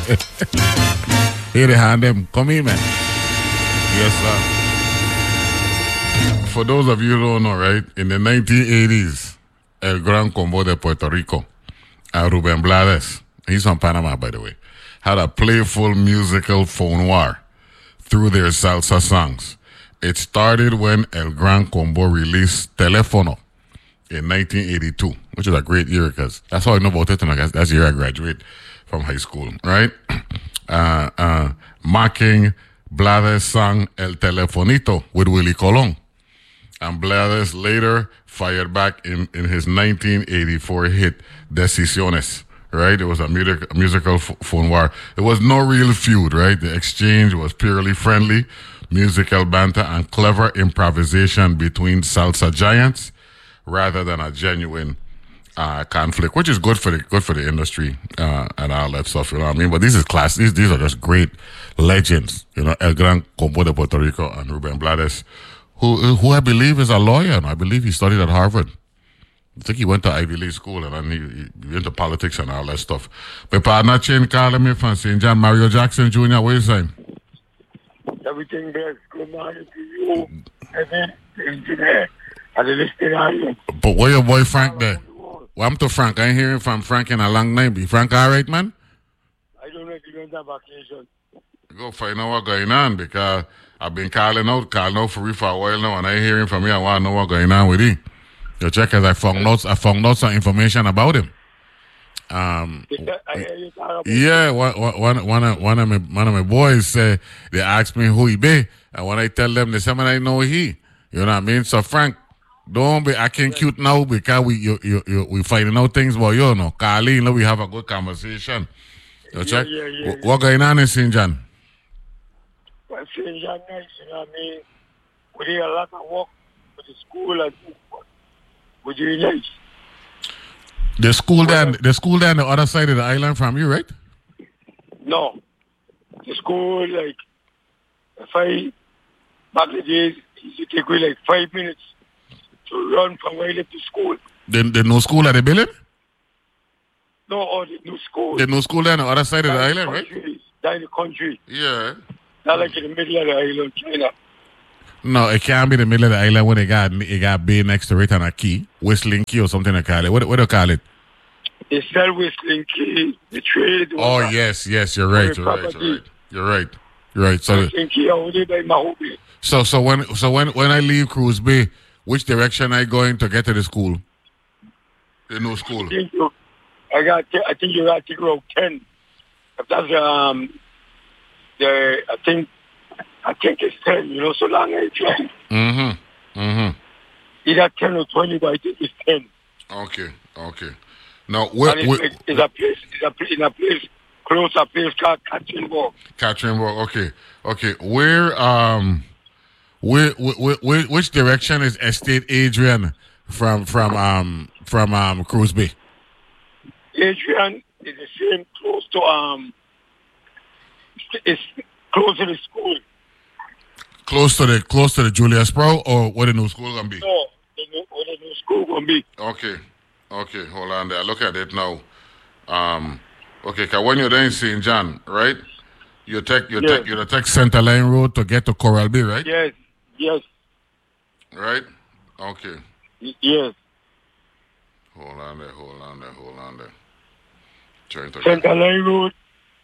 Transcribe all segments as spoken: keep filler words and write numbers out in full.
Here they hand them. Come in, man. Yes, sir. For those of you who don't know, right, in the nineteen eighties, El Gran Combo de Puerto Rico, uh, Ruben Blades, he's from Panama, by the way, had a playful musical phone war through their salsa songs. It started when El Gran Combo released Telefono in nineteen eighty-two, which is a great year because that's how I know about it, and I guess that's the year I graduated from high school, right? Uh, uh, mocking Blades' song El Telefonito with Willie Colon. And Blades later fired back in, in his nineteen eighty-four hit Decisiones, right? It was a, music, a musical f- phone war. It was no real feud, right? The exchange was purely friendly, musical banter, and clever improvisation between salsa giants rather than a genuine uh, conflict, which is good for the good for the industry uh, and all that stuff. You know what I mean? But this is class. These these are just great legends. You know, El Gran Combo de Puerto Rico and Ruben Blades, who who I believe is a lawyer. And I believe he studied at Harvard. I think he went to Ivy League school and then he, he went to politics and all that stuff. But partner Chain calling me from Saint John, Mario Jackson Junior What are you saying? Everything there. Good morning to you. And then the engineer and the listening audience. But where your boy Frank there? Well, I'm to Frank. I ain't hearing from Frank in a long time. Be Frank all right, man? I don't know if you went on vacation. Go find out what's going on because I've been calling out, calling out for you for a while now, and I ain't hearing from you. I want to know what's going on with him. You check as I found out, I found out some information about him. Um, I hear you talk about yeah, one, one, one, of, one, of my, one of my boys said, they asked me who he be, and when I tell them, they say, man, I know he. You know what I mean? So, Frank, don't be acting cute now because we you, you, you, we finding out things about you, know. Carlene, we have a good conversation. You check? Yeah, yeah, yeah, what going on in Saint John? Well, Saint John, nice, you know what I mean? We did a lot of work with the school and we did nice. The school there, the school there on the other side of the island from you, right? No. The school, like, if I, back in the days, it used to take me like five minutes to run from where I left to school. The, the no school at the building? No, oh, the new school. The no school there on the other side of the Down island, country, right? Down in the country. Yeah. Not like in the middle of the island, China. No, it can't be the middle of the island when they got it got bay next to it and a key, whistling key or something they call it. What what do you call it? It's not whistling key, the trade. Oh yes, yes, you're right, you're right, you're right, you're right, you're right. So whistling key, I only by Mahobe. so so when so when when I leave Cruz Bay, which direction I going to get to the school? The new school. I think you, I got. I think you got to go ten. If that's um, the I think. I think it's ten, you know, so long as it's Mm-hmm. Mm-hmm. either ten or twenty, but I think it's ten. Okay, okay. Now, where, and it's, where, it's, it's a place, it's a place, in a place, close a place called Katrinburg. Katrinburg, okay, okay. Where, um, where, where, where, which direction is Estate Adrian from, from, um, from, um, Cruz Bay? Adrian is the same, close to, um, it's close to the school. Close to the close to the Julia Sprout, or what the new school gonna be? No, the new, what the new school gonna be. Okay, okay, hold on there. Look at it now. Um, okay, cause when you're there in Saint John, right? You take you Yes. take you take Center Line Road to get to Coral Bay, right? Yes, yes, Right. Okay. y- yes. Hold on there. Hold on there. Hold on there. Trying to. Center Line Road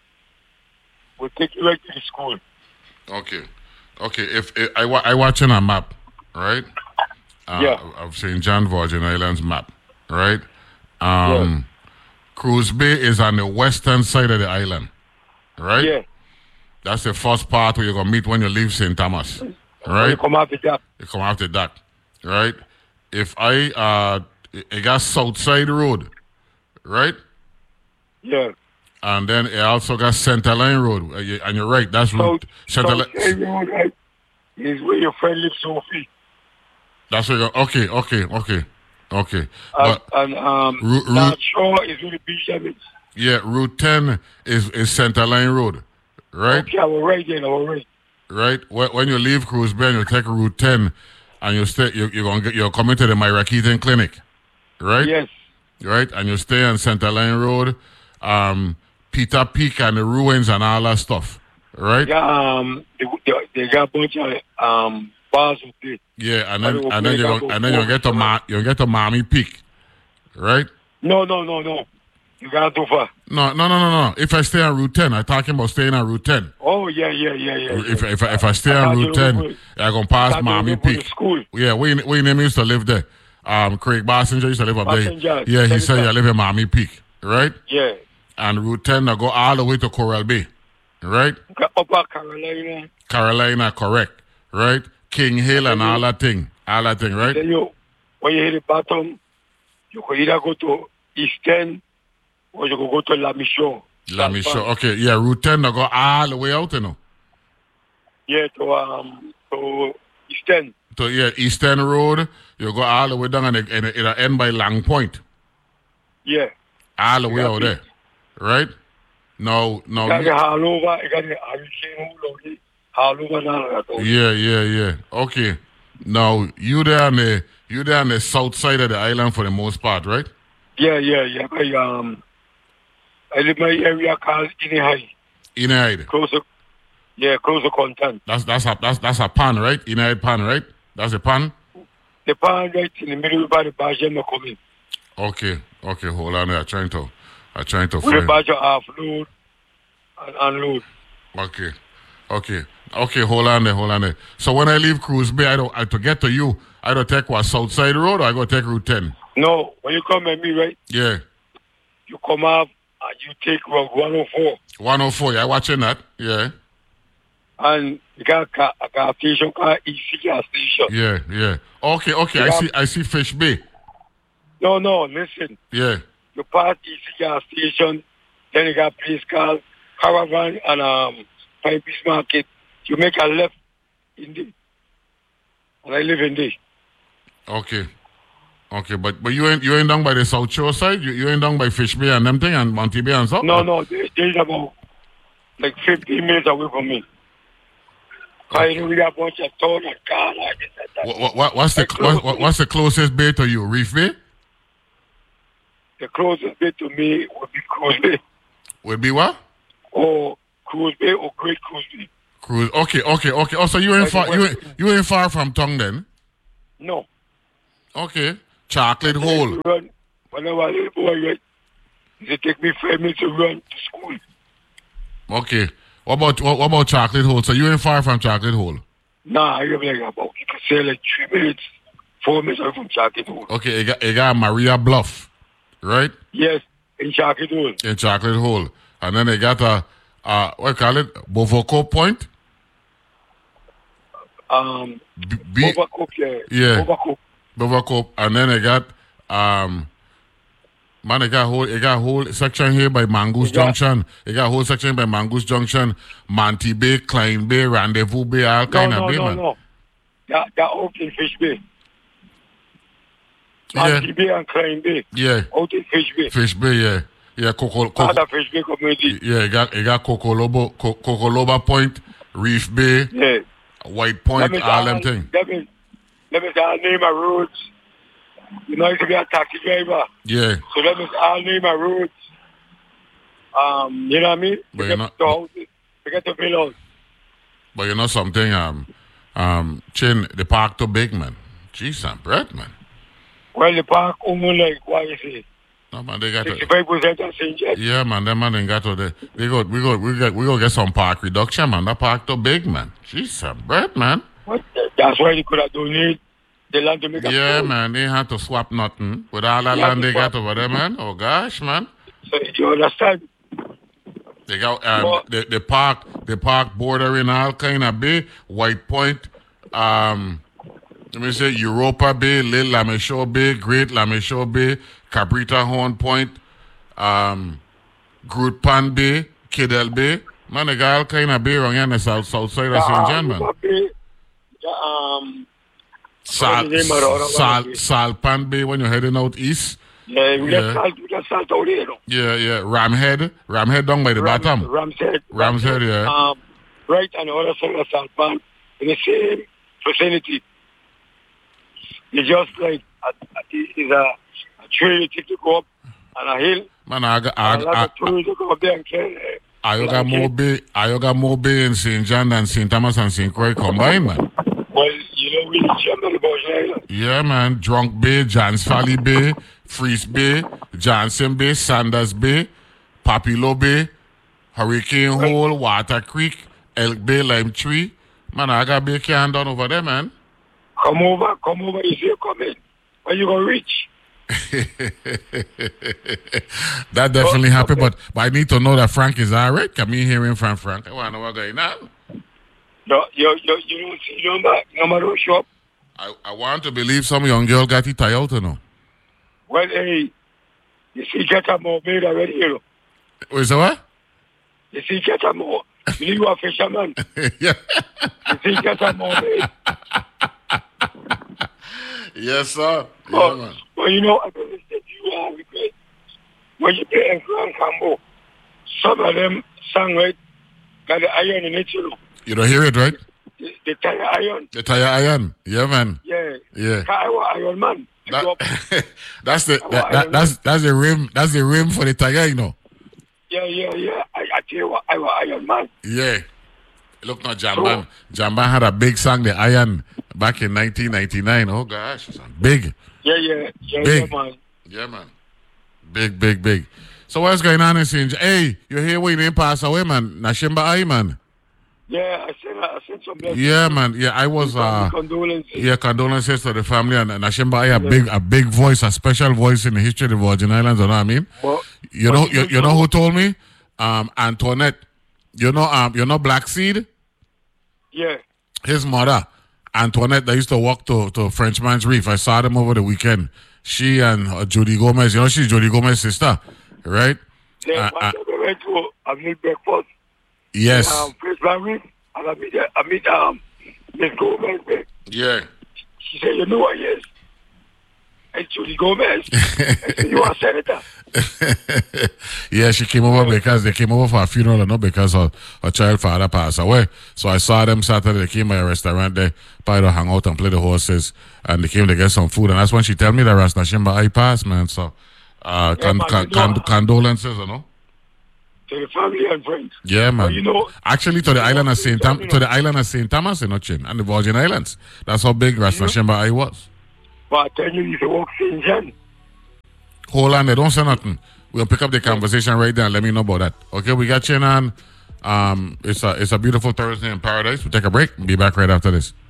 will take you right to the school. Okay. Okay, if, if I wa- I watching a map, right? Uh, Yeah. Of Saint John Virgin Islands map, right? Um, Cruz Bay is on the western side of the island, right? Yeah. That's the first part where you're gonna meet when you leave Saint Thomas, When right? you come after that. You come after that, right? If I uh, it got South Side Road, right? Yeah. And then it also got Center Line Road, uh, you- and you're right. That's So, route Center so Line. Same Road, right, is where your friend lives, Sophie. That's where. You're, okay, okay, okay, okay. And, But and um, Ru- Ru- North Shore is where the beach is. yeah, Route ten is is Center Line Road, right? Okay, I will right there, I will right. Right. When when you leave Cruz Bay, and you take Route ten, and you stay, you, you're gonna get, you're coming to the Myra Keaton Clinic, right? Yes. Right, and you stay on Center Line Road. Um, Peter Peak and the ruins and all that stuff, right? Yeah, um, they, they, they got a bunch of um bars up there. Yeah, and then and then you go, and then you get to Ma, you get to Miami Peak, right? No, no, no, no. You got too far. No, no, no, no, no. If I stay on Route ten, I'm talking about staying on Route ten. Oh yeah, yeah, yeah, yeah. If yeah. if if I stay on Route ten, I gonna pass Miami Peak. School. Yeah, we we name used to live there. Um, Craig Bassinger used to live up there. Yeah, he said you live in Miami Peak, right? Yeah. And Route ten, I go all the way to Coral Bay, right? Upper Carolina. Carolina, correct, right? King Hill and all that thing, all that thing, right? Then you, when you hit the bottom, you can either go to Eastern or you can go to La Mission. La Mission, okay, yeah, Route ten, I go all the way out, you know. Yeah, to um to Eastern. So yeah, Eastern Road, you go all the way down and it, and it, it'll end by Long Point. Yeah. All the way out there, right? No, no. You got the all over, you got the hurricane all over now. Yeah, yeah, yeah. Okay. Now you there on the you there on the south side of the island for the most part, right? Yeah, yeah, yeah. I um, I live in my area called Inahide. Inahide. Close to, yeah, close to Content. That's that's a that's that's a pan, right? Inahide pan, right? That's a pan. The pan right in the middle by the Bajan coming. Okay, okay. Hold on there. I'm trying to, I'm trying to With find. the Bajan half load and unload. Okay, okay, okay. Hold on there, hold on there. So when I leave Cruise Bay, I don't I, to get to you. I don't take what South Side Road, or I go take Route ten. No, when you come at me, right? Yeah. You come up and you take Route one oh four. one oh four. Yeah, watching that. Yeah. And you got a, a gas station called E C gas station. Yeah, yeah. Okay, okay. You I got, see. I see Fish Bay. No, no. Listen. Yeah. You pass E C gas station, then you got a place called Caravan and um Pine Peace Market. You make a left in the, and I live in there. Okay. Okay, but but you ain't you ain't down by the South Shore side. You you ain't down by Fish Bay and them thing and Monty Bay and stuff. No, no. They, they're about like fifteen minutes away from me. Okay. I know we got a bunch of town and car like that. What, what, what's the what, what, what's the closest bay to you? Reef Bay? The closest bay to me would be Cruise Bay. Would be what? Or Cruise Bay or Great Cruise Bay. Cruise. Okay, okay, okay. Oh, so you ain't Like far. You ain't, you ain't far from Tongue then? No. Okay. Chocolate Hole. Run. Whenever I little boy, right, it take me five minutes to run to school. Okay. What about what, what about Chocolate Hole? So you ain't far from Chocolate Hole? Nah, I have like about you can say like three minutes, four minutes away from Chocolate Hole. Okay, it got, it got Maria Bluff, right? Yes, in Chocolate Hole. In Chocolate Hole. And then they got a uh what you call it? Bovoco Point? Um B- B- Overcook, yeah. Yeah. Overcook. Bovoco. And then they got um man, they got whole it got whole section here by Mongoose got, Junction. It got whole section by Mongoose Junction, Monty Bay, Klein Bay, Rendezvous Bay, all No, kind no, of bay, no, man. no. That that out in Fish Bay. Yeah. Monty Bay and Klein Bay. Yeah. Out in Fish Bay. Fish Bay, yeah. Yeah, Coco, Coco, Other Fish Bay community. yeah, it got it got Cocoloba, Co- Cocoloba Point, Reef Bay, Yeah. White Point, Let me all say, them things. Let me, let me say, I'll name my roads. You know, I used to be a taxi driver. Yeah, So let me say, I'll name my roads. Um, you know what I mean? But We you're get not- to houses. We get to villas. but you know something, um, um, Chin, the park too big, man. Jeez, and bread, man. Well, the park only like, what you say, No man, they got to, sixty-five percent of Saint John. yeah, man. Them man ain't got to. They, they go, we go, we got, we go get some park reduction, man. That park too big, man. Jeez, and bread, man. What? That's why they could have donated the land to make a Yeah, school. man. They had to swap nothing with all that Yeah, land they got swap. over there, man. Oh gosh, man. So you understand? They got um, Well- the the park the park bordering all kind of bay, White Point, um, let me say Europa Bay, Little Lameshore Bay, Great Lameshore Bay, Cabrita Horn Point, um, Groot Pan Bay, Kidel Bay. Man, they got all kind of bay around here on the south south side of Saint John, man. Yeah, um, Sal, the name of the other one Sal, bay? Salpan Bay when you're heading out east. yeah, we Yeah. got salt, we got salt out there, though. Yeah, yeah. Ramhead, Ramhead down by the Ram- bottom. Ram's Head. Ram's Head, yeah. Um, right on the other side of South Bank, in the same vicinity. It's just like a, a, it's a, a trail you take to go up on a hill. Man, I got, And a lot I, of tourists go up there and kill uh, I, I got more bay, I got more bay in Saint John than Saint Thomas and Saint Croix combined, man. Well, you know, we champion the Virgin Islands. Yeah, man. Drunk Bay, Johns Valley Bay, Freeze Bay, Johnson Bay, Sanders Bay, Papilo Bay, Hurricane Right. Hole, Water Creek, Elk Bay, Lime Tree. Man, I got Bay can done over there, man. Come over, come over, you see, come in. When you going to reach? That definitely Oh, happened, okay. but, but I need to know that Frank is all right. Come in here in Frank Frank. I want to know what's going on. No, you, you, you don't see number, number don't show up. I, I want to believe some young girl got it tied out, you know. Well, hey, you see, get a more made already, you know. Is that what? You see, get a more. You you a fisherman. Yeah. You see, get a more made. Yes, sir. Yeah, Oh, man. well, you know, I don't think you are regret. When you play in Grand Cambo, some of them sang right, got the iron in it, you know. You don't hear it, right? The, the tire iron. The tire iron. Yeah, man. Yeah. Yeah. I was Iron Man. That- Go up. that's the that, that, that's that's the rim. That's the rim for the tire, you know. Yeah, yeah, yeah. I, I tell you what, I was Iron Man. Yeah. Look, now Jamban. Jamban had a big song, the Iron, back in nineteen ninety-nine. Oh gosh, son. Big. Yeah, yeah, yeah, Big. yeah, man. Yeah, man. Big, big, big. So what's going on in Saint John? Hey, you hear we didn't pass away, man? Nashimba I, man. Yeah, I said, I said some blessings. Yeah, man. Yeah, I was. Uh, Condolences. yeah, condolences to the family and, and Nashimba I, a big, a big voice, a special voice in the history of the Virgin Islands. You know what I mean? Well, You know, you, you know who told me? Um, Antoinette. You know, um, you know Black Seed. yeah. His mother, Antoinette, they used to walk to, to Frenchman's Reef. I saw them over the weekend. She and uh, Judy Gomez, you know, she's Judy Gomez's sister, right? Yeah, Uh, uh, uh, I went to a meal breakfast. Yes. Um, First Bank, and I meet, I meet um, Miss Gomez. Yeah. She said, you know what, yes. And Judy Gomez. I said, you are senator. Yeah, she came over because they came over for a funeral and not because her, her child father passed away. So I saw them Saturday. They came by a restaurant there, probably to hang out and play the horses. And they came to get some food. And that's when she tell me that Ras Nashimba I passed, man. So uh, Yeah, con- man, con- you know- con- condolences, you know? To the family and friends. Yeah, man. But you know- Actually, to the island of Saint Tom- you know- to the island of Saint Thomas, you know, Chin, and the Virgin Islands. That's how big Ras Nashimba I was. But I tell you, you should walk Saint John. Hold on, they don't say nothing. We'll pick up the conversation right there and let me know about that. Okay, we got Chin on. Um, it's a it's a beautiful Thursday in paradise. We'll take a break and be back right after this.